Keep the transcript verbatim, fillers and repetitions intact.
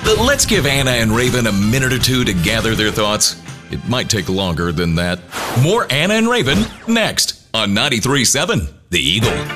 But let's give Anna and Raven a minute or two to gather their thoughts. It might take longer than that. More Anna and Raven next on ninety-three point seven The Eagle.